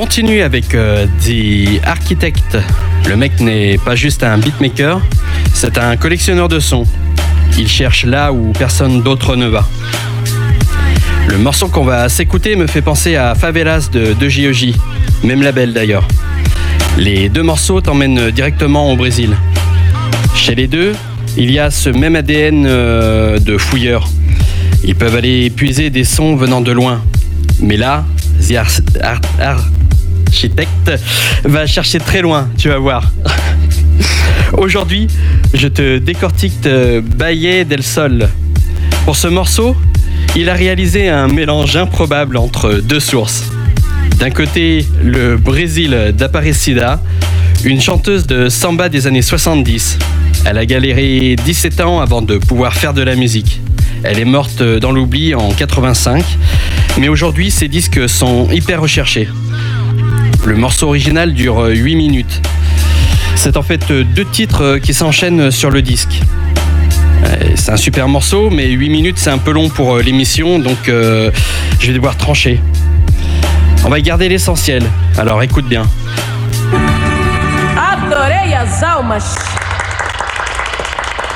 continue avec The Architect. Le mec n'est pas juste un beatmaker, c'est un collectionneur de sons. Il cherche là où personne d'autre ne va. Le morceau qu'on va s'écouter me fait penser à Favelas de J.E.J, même label d'ailleurs. Les deux morceaux t'emmènent directement au Brésil. Chez les deux, il y a ce même ADN de fouilleurs. Ils peuvent aller puiser des sons venant de loin. Mais là, The Architect va chercher très loin, tu vas voir. Aujourd'hui, je te décortique Baie del Sol. Pour ce morceau, il a réalisé un mélange improbable entre deux sources. D'un côté, le Brésil d'Aparecida, une chanteuse de samba des années 70. Elle a galéré 17 ans avant de pouvoir faire de la musique. Elle est morte dans l'oubli en 85, mais aujourd'hui ses disques sont hyper recherchés. Le morceau original dure 8 minutes. C'est en fait deux titres qui s'enchaînent sur le disque. C'est un super morceau, mais 8 minutes c'est un peu long pour l'émission, donc je vais devoir trancher. On va garder l'essentiel, alors écoute bien. Adorei as almas.